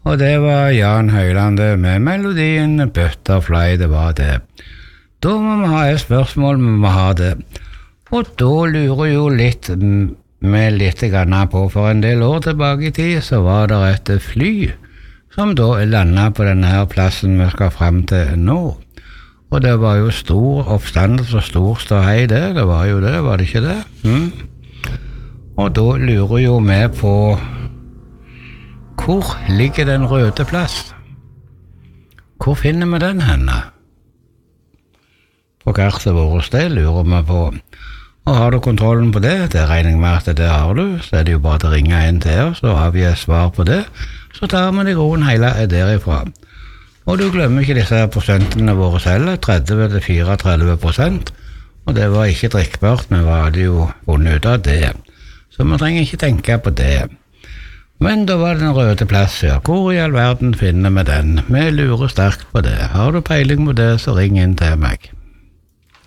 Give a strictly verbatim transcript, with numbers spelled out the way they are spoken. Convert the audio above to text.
Og det var Jan Høyland med melodien Butterfly, det var det. Da må vi ha et spørsmål, vi må ha det. Og da lurer jo litt med litt grann på, for en del år tilbake i tid, så var det et fly som da landet på denne her plassen vi skal frem til nå. Og det var jo stor oppstandelse og stor ståhei det, det var jo det, var det ikke det? Mm. Og da lurer jo vi på hvor ligger den røde plass? Hvor finner vi den henne? På kartet vårt, det lurer vi på. Og har du kontrollen på det, det regner jeg med at det har du, så er det jo bare til å ringe en til oss, og har vi et svar på det, så tar vi det groen hele derifra. Og du glemmer ikke disse prosentene våre selv, tretti til trettini prosent, og det var ikke drikkbart, men vi hadde jo funnet ut av det. Så vi trenger ikke tenke på det. Men da var det den røde plass her. Hvor i all verden finner vi den? Vi lurer sterkt på det. Har du peiling på det, så ring inn til meg.